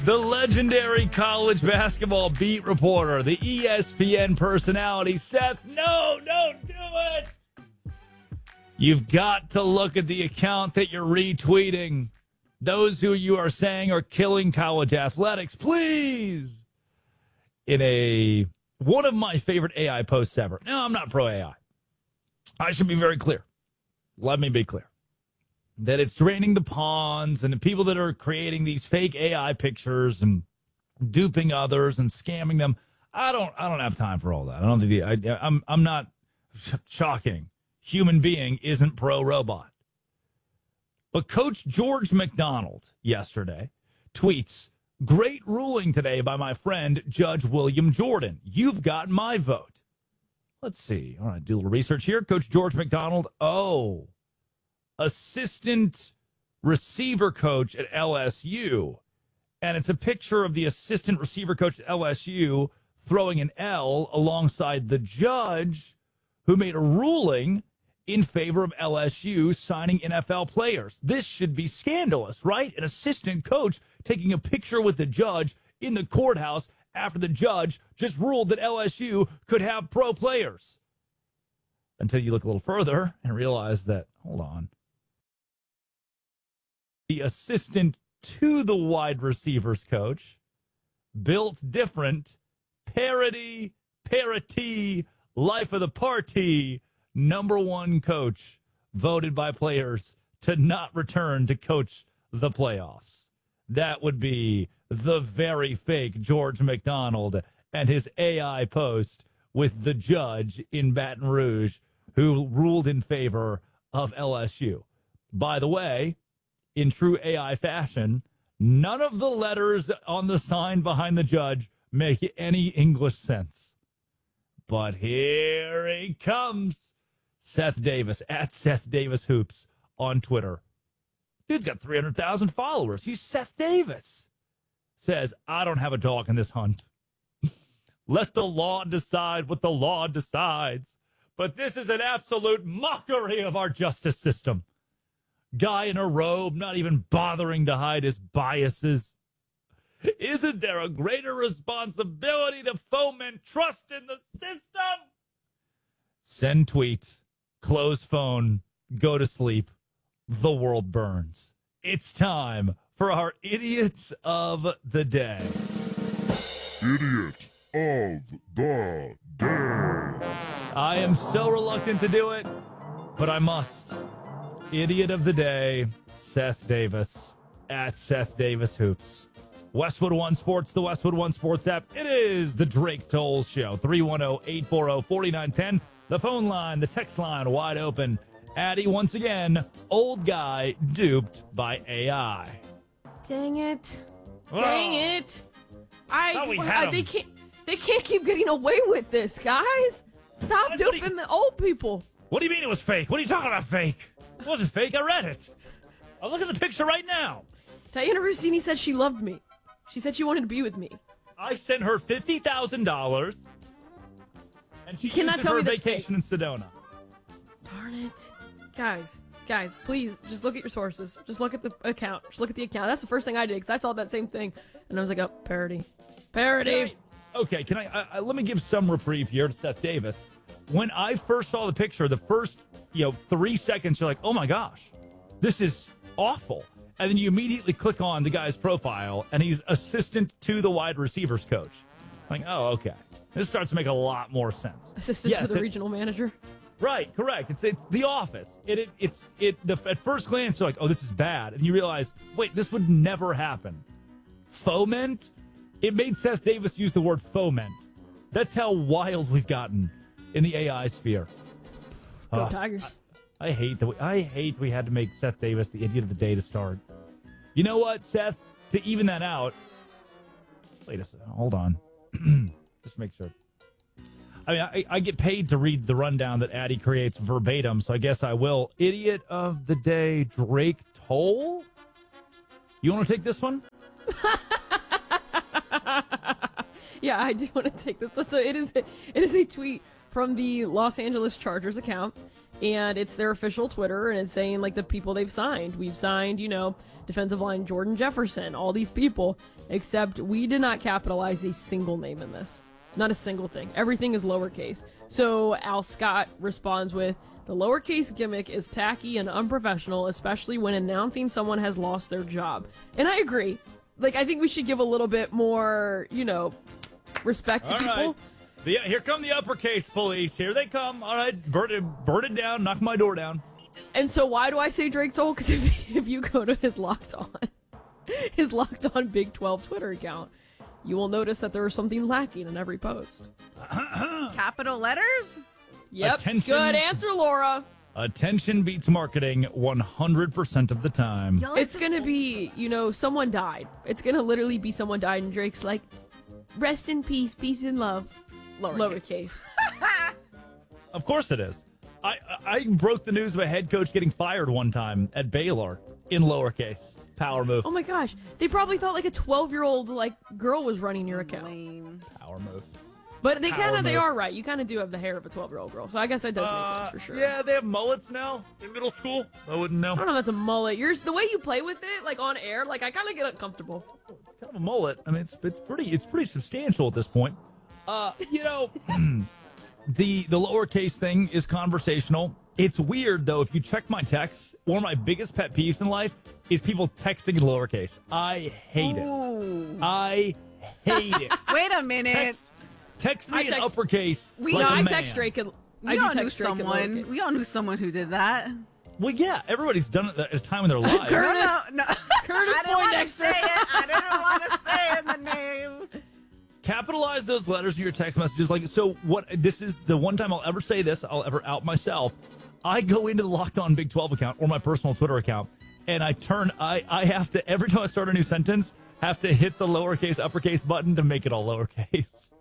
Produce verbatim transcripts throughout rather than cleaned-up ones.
The legendary college basketball beat reporter, the E S P N personality, Seth. No, don't do it. You've got to look at the account that you're retweeting. Those who you are saying are killing college athletics, please. In a one of my favorite A I posts ever. No, I'm not pro A I. I should be very clear. Let me be clear. That it's draining the ponds, and the people that are creating these fake A I pictures and duping others and scamming them. I don't. I don't have time for all that. I don't think the, I, I'm. I'm not shocking. Human being isn't pro robot. But Coach George McDonald yesterday tweets, "Great ruling today by my friend Judge William Jordan. You've got my vote." Let's see. All right, do a little research here. Coach George McDonald. Oh. Assistant receiver coach at L S U. And it's a picture of the assistant receiver coach at L S U throwing an L alongside the judge who made a ruling in favor of L S U signing N F L players. This should be scandalous, right? An assistant coach taking a picture with the judge in the courthouse after the judge just ruled that L S U could have pro players. Until you look a little further and realize that, hold on. The assistant to the wide receivers coach, built different, parody, parity, life of the party, number one coach, voted by players to not return to coach the playoffs. That would be the very fake George McDonald and his A I post with the judge in Baton Rouge who ruled in favor of L S U. By the way, in true A I fashion, none of the letters on the sign behind the judge make any English sense. But here he comes. Seth Davis, at Seth Davis Hoops on Twitter. Dude's got three hundred thousand followers. He's Seth Davis. Says, I don't have a dog in this hunt. Let the law decide what the law decides. But this is an absolute mockery of our justice system. Guy in a robe, not even bothering to hide his biases. Isn't there a greater responsibility to foment trust in the system? Send tweet, close phone, go to sleep. The world burns. It's time for our idiots of the day. Idiot of the day. I am so reluctant to do it, but I must. Idiot of the day, Seth Davis, at Seth Davis Hoops. Westwood One Sports, the Westwood One Sports app. It is the Drake Toll Show. three one zero, eight four zero, four nine one zero. The phone line, the text line, wide open. Addy, once again, old guy duped by A I. Dang it. Oh. Dang it. I, Thought we I had 'em. they can't they can't keep getting away with this, guys. Stop What do duping you- the old people. What do you mean it was fake? What are you talking about fake? It wasn't fake. I read it. I'll look at the picture right now. Diana Rossini said she loved me. She said she wanted to be with me. I sent her fifty thousand dollars, and she You cannot used it tell for me a that's vacation in Sedona. Darn it. Guys, guys, please just look at your sources. Just look at the account. Just look at the account. That's the first thing I did because I saw that same thing. And I was like, oh, parody. Parody. Can I- okay, can I, I, I let me give some reprieve here to Seth Davis. When I first saw the picture, the first, you know, three seconds, you're like, oh my gosh, this is awful. And then you immediately click on the guy's profile, and he's assistant to the wide receivers coach. Like, oh, okay. This starts to make a lot more sense. Assistant Yes, to the it- regional manager. Right, correct. It's it's The Office. It it it's it. The, at first glance, you're like, oh, this is bad, and you realize, wait, this would never happen. Foment. It made Seth Davis use the word foment. That's how wild we've gotten in the A I sphere. Go Uh, Tigers. I hate that. We, I hate we had to make Seth Davis the idiot of the day to start. You know what, Seth? To even that out. Wait a second. Hold on. Just make sure. I mean, I, I get paid to read the rundown that Addy creates verbatim, so I guess I will. Idiot of the day, Drake Toll? You want to take this one? Yeah, I do want to take this. So it is, it is a tweet from the Los Angeles Chargers account. and it's their official Twitter, and it's saying like the people they've signed. We've signed, you know, defensive line Jordan Jefferson, all these people, except we did not capitalize a single name in this. Not a single thing. Everything is lowercase. So Al Scott responds with, the lowercase gimmick is tacky and unprofessional, especially when announcing someone has lost their job. And I agree. Like, I think we should give a little bit more, you know, respect to All people. right. The, here come the uppercase police. Here they come. All right, burn it, burn it down, knock my door down. And so why do I say Drake Toll? Because if, if you go to his Locked On, his Locked On Big twelve Twitter account, you will notice that there is something lacking in every post. Capital letters? Yep. Attention. Good answer, Laura. Attention beats marketing one hundred percent of the time. It's going to be, you know, someone died. It's going to literally be someone died, and Drake's like, rest in peace, peace and love. Lowercase. Lowercase. Of course it is. I, I broke the news of a head coach getting fired one time at Baylor in lowercase. Power move. Oh my gosh. They probably thought like a twelve-year-old like girl was running your account. Lame. Power move. But they kind Power of, they move. are right. You kind of do have the hair of a twelve-year-old girl. So I guess that does make sense for sure. Uh, Yeah, they have mullets now in middle school. I wouldn't know. I don't know if that's a mullet. Yours, the way you play with it, like on air, like I kind of get uncomfortable. It's kind of a mullet. I mean, it's it's pretty it's pretty substantial at this point. Uh, you know, the the lowercase thing is conversational. It's weird though. If you check my texts, one of my biggest pet peeves in life is people texting in lowercase. I hate it. Ooh. I hate it. Wait a minute. Text, text me I in text- uppercase. We- like no, a I man. text Drake. And, I we do all knew text Drake in someone. lowercase. We all knew someone who did that. Well, yeah, everybody's done it at a time in their life. Curtis. No, no, no. Curtis I didn't want to Poindexter. say it. I didn't want to say it, the name. Capitalize those letters in your text messages. Like, so what? This is the one time I'll ever say this. I'll ever out myself. I go into the Locked On Big twelve account or my personal Twitter account, and I turn. I I have to every time I start a new sentence, have to hit the lowercase uppercase button to make it all lowercase.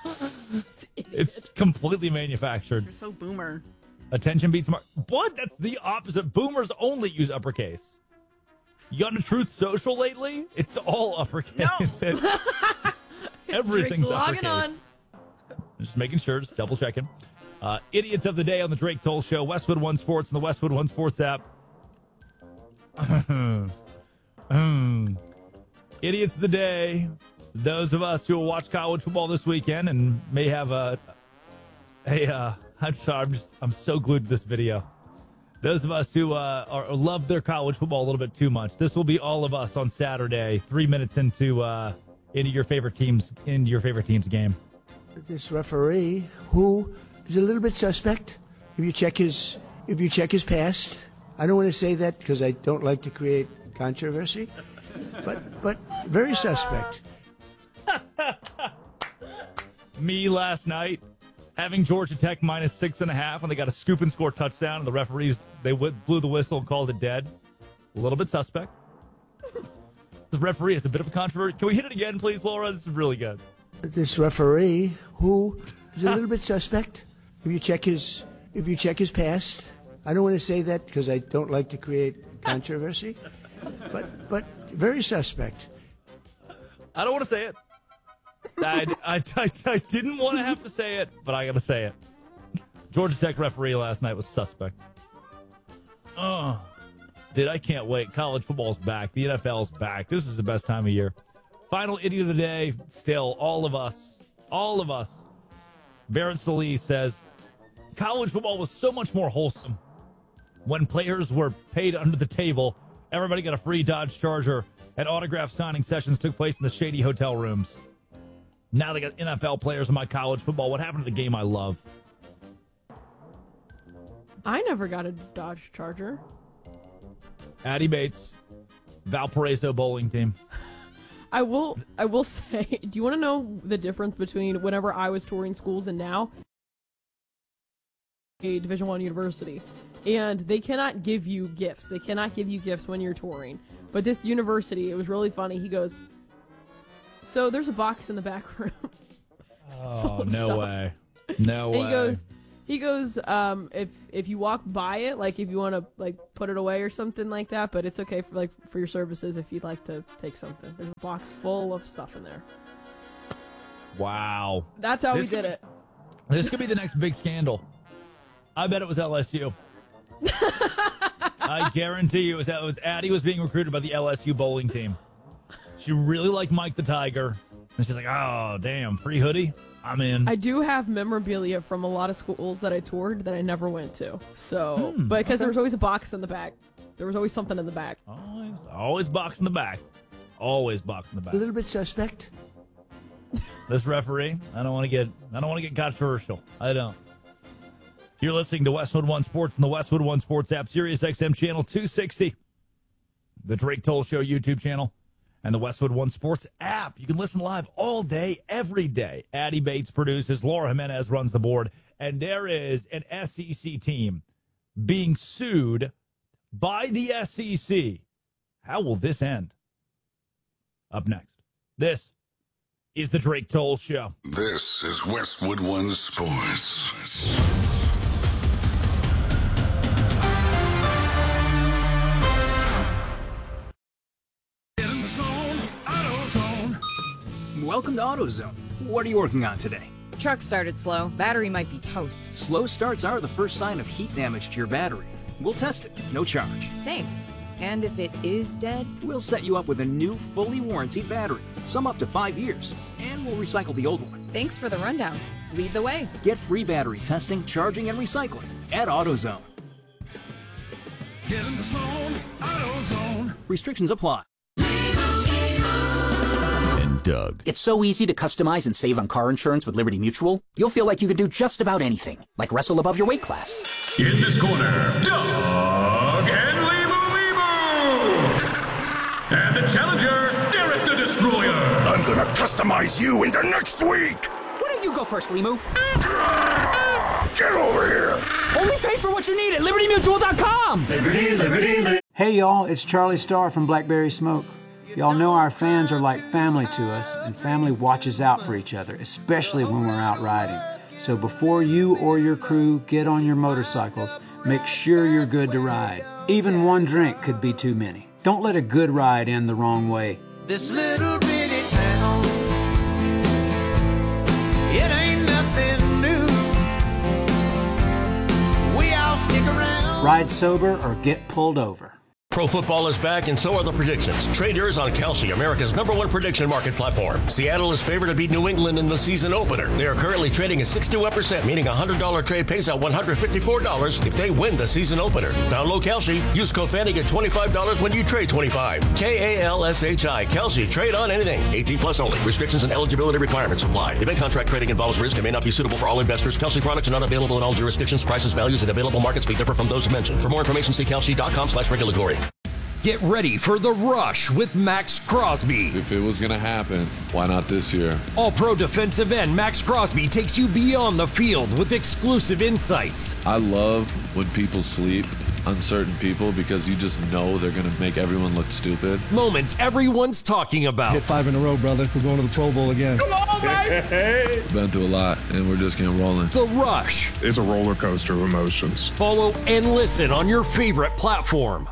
It's completely manufactured. You're so boomer. Attention beats mark. What? That's the opposite. Boomers only use uppercase. You on Truth Social lately? It's all uppercase. No. Everything's Drake's logging uppercase. Just making sure, just double checking. Uh, idiots of the day on the Drake Toll Show, Westwood One Sports and the Westwood One Sports app. Idiots of the day. Those of us who will watch college football this weekend and may have a, a uh, I'm sorry, I'm just, I'm so glued to this video. Those of us who uh, are, love their college football a little bit too much. This will be all of us on Saturday, three minutes into uh, into your favorite teams, into your favorite team's game. This referee, who is a little bit suspect, if you check his if you check his past. I don't want to say that because I don't like to create controversy, but but very suspect. Me last night, having Georgia Tech minus six and a half, and they got a scoop and score touchdown, and the referees they w- blew the whistle and called it dead. A little bit suspect. The referee has a bit of a controversy. Can we hit it again, please, Laura? This is really good. This referee, who is a little bit suspect, if you check his if you check his past. I don't want to say that because I don't like to create controversy, but but very suspect. I don't want to say it. I, I, I, I didn't want to have to say it, but I got to say it. Georgia Tech referee last night was suspect. Oh, dude, I can't wait. College football's back. The N F L's back. This is the best time of year. Final idiot of the day. Still, all of us. All of us. Barrett Salee says, college football was so much more wholesome when players were paid under the table. Everybody got a free Dodge Charger, and autograph signing sessions took place in the shady hotel rooms. Now they got N F L players in my college football. What happened to the game I love? I never got a Dodge Charger. Addie Bates, Valparaiso bowling team. I will I will say, do you want to know the difference between whenever I was touring schools and now? A Division One university. And they cannot give you gifts. They cannot give you gifts when you're touring. But this university, it was really funny. He goes, so there's a box in the back room. Oh, of no stuff. way. No And way. he goes, he goes, um, if if you walk by it, like if you want to like put it away or something like that, but it's okay for like for your services if you'd like to take something. There's a box full of stuff in there. Wow. That's how This we did could it. This could be the next big scandal. I bet it was L S U. I guarantee you, it was, it was Addie was being recruited by the L S U bowling team. She really liked Mike the Tiger. And she's like, oh, damn, free hoodie? I'm in. I do have memorabilia from a lot of schools that I toured that I never went to. So, Hmm, but because okay. there was always a box in the back. There was always something in the back. Always, always box in the back. Always box in the A back. little bit suspect. This referee, I don't want to get, I don't want to get controversial. I don't. You're listening to Westwood One Sports and the Westwood One Sports app, Sirius X M channel two sixty, the Drake Toll Show YouTube channel, and the Westwood One Sports app. You can listen live all day, every day. Addie Bates produces, Laura Jimenez runs the board, and there is an S E C team being sued by the S E C. How will this end? Up next, this is the Drake Toll Show. This is Westwood One Sports. Get in the zone, AutoZone. Welcome to AutoZone. What are you working on today? Truck started slow. Battery might be toast. Slow starts are the first sign of heat damage to your battery. We'll test it, no charge. Thanks. And if it is dead? We'll set you up with a new, fully warranted battery, some up to five years, and we'll recycle the old one. Thanks for the rundown. Lead the way. Get free battery testing, charging, and recycling at AutoZone. Get in the zone, AutoZone. Restrictions apply. And Doug. It's so easy to customize and save on car insurance with Liberty Mutual. You'll feel like you can do just about anything, like wrestle above your weight class. In this corner, Doug and Limu Limu. And the challenger, Derek the Destroyer. I'm gonna customize you into next week. Why don't you go first, Limu? Get over here. Only pay for what you need at liberty mutual dot com. Liberty, liberty, liberty. Hey y'all, it's Charlie Starr from Blackberry Smoke. Y'all know our fans are like family to us, and family watches out for each other, especially when we're out riding. So before you or your crew get on your motorcycles, make sure you're good to ride. Even one drink could be too many. Don't let a good ride end the wrong way. This little bitty town, it ain't nothing new. We all stick around. Ride sober or get pulled over. Pro football is back, and so are the predictions. Trade yours on Kalshi, America's number one prediction market platform. Seattle is favored to beat New England in the season opener. They are currently trading at sixty-one percent, meaning a one hundred dollars trade pays out one hundred fifty-four dollars if they win the season opener. Download Kalshi. Use code Fanny, get twenty-five dollars when you trade twenty-five. K A L S H I. Kalshi. Trade on anything. eighteen plus only. Restrictions and eligibility requirements apply. Event contract trading involves risk and may not be suitable for all investors. Kalshi products are not available in all jurisdictions. Prices, values, and available markets may differ from those mentioned. For more information, see kalshi dot com slash regulatory. Get ready for The Rush with Max Crosby. If it was going to happen, why not this year? All-Pro defensive end Max Crosby takes you beyond the field with exclusive insights. I love when people sleep on certain people because you just know they're going to make everyone look stupid. Moments everyone's talking about. Hit five in a row, brother. We're going to the Pro Bowl again. Come on, baby! Been through a lot, and we're just getting rolling. The Rush. It's a roller coaster of emotions. Follow and listen on your favorite platform.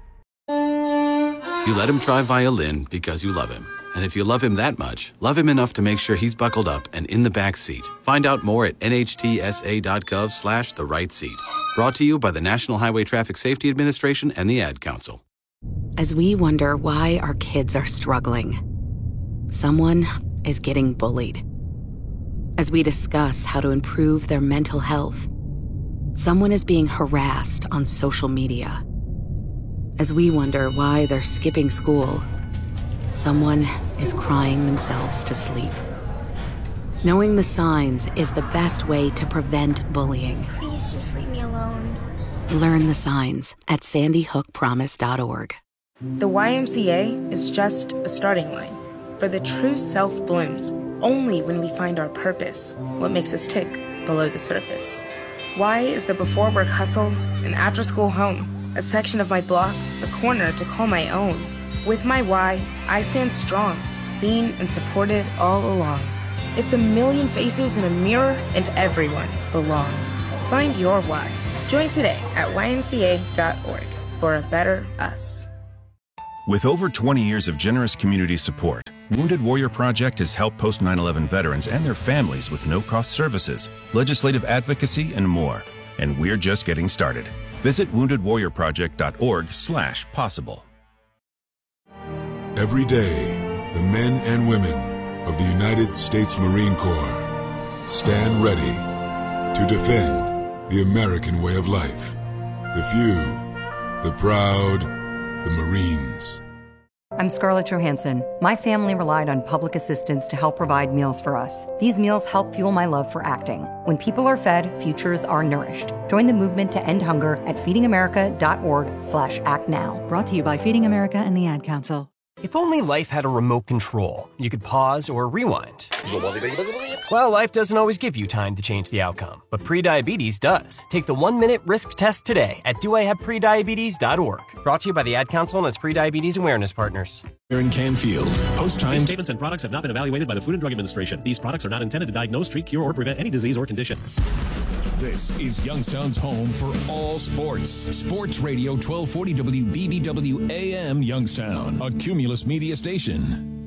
You let him try violin because you love him. And if you love him that much, love him enough to make sure he's buckled up and in the back seat. Find out more at N H T S A dot gov slash the right seat. Brought to you by the National Highway Traffic Safety Administration and the Ad Council. As we wonder why our kids are struggling, someone is getting bullied. As we discuss how to improve their mental health, someone is being harassed on social media. As we wonder why they're skipping school, someone is crying themselves to sleep. Knowing the signs is the best way to prevent bullying. Please just leave me alone. Learn the signs at sandy hook promise dot org. The Y M C A is just a starting line, for the true self blooms only when we find our purpose, what makes us tick below the surface. Y is the before work hustle and after school home, a section of my block, a corner to call my own. With my Y, I stand strong, seen and supported all along. It's a million faces in a mirror, and everyone belongs. Find your why. Join today at Y M C A dot org for a better us. With over twenty years of generous community support, Wounded Warrior Project has helped post nine eleven veterans and their families with no-cost services, legislative advocacy, and more. And we're just getting started. Visit wounded warrior project dot org slash possible. Every day, the men and women of the United States Marine Corps stand ready to defend the American way of life. The few, the proud, the Marines. I'm Scarlett Johansson. My family relied on public assistance to help provide meals for us. These meals help fuel my love for acting. When people are fed, futures are nourished. Join the movement to end hunger at feeding america dot org slash act now. Brought to you by Feeding America and the Ad Council. If only life had a remote control, you could pause or rewind. Well, life doesn't always give you time to change the outcome, but prediabetes does. Take the one-minute risk test today at do I have prediabetes dot org. Brought to you by the Ad Council and its prediabetes awareness partners. In Canfield, post-time These statements and products have not been evaluated by the Food and Drug Administration. These products are not intended to diagnose, treat, cure, or prevent any disease or condition. This is Youngstown's home for all sports. Sports Radio twelve forty W B B W A M Youngstown, a Cumulus media station.